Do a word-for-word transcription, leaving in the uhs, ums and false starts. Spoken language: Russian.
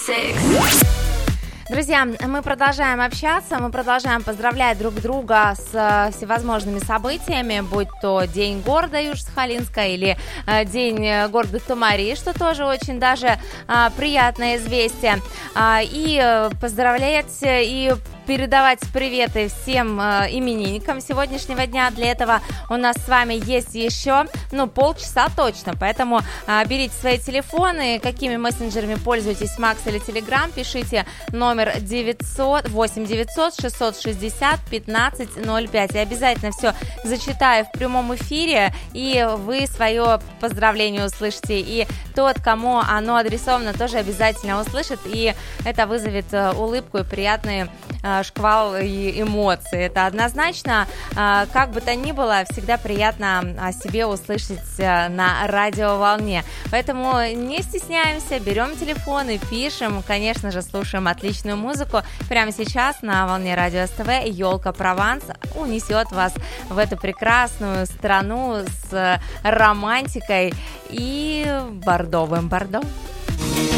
шесть. Друзья, мы продолжаем общаться, мы продолжаем поздравлять друг друга с всевозможными событиями, будь то День города Южно-Сахалинска или э, День города Томари, что тоже очень даже э, приятное известие. Э, и э, поздравлять и передавать приветы всем э, именинникам сегодняшнего дня. Для этого у нас с вами есть еще, ну, полчаса точно, поэтому э, берите свои телефоны, какими мессенджерами пользуетесь, Макс или Телеграм, пишите номер девятьсот восемь девятьсот шестьсот шестьдесят пятнадцать ноль пять. И обязательно все зачитаю в прямом эфире, и вы свое поздравление услышите, и тот, кому оно адресовано, тоже обязательно услышит, и это вызовет э, улыбку и приятные э, шквал и эмоций. Это однозначно. Как бы то ни было, всегда приятно о себе услышать на радиоволне. Поэтому не стесняемся, берем телефон и пишем. Конечно же, слушаем отличную музыку. Прямо сейчас на волне радио СТВ «Елка Прованс» унесет вас в эту прекрасную страну с романтикой и бордовым бордо.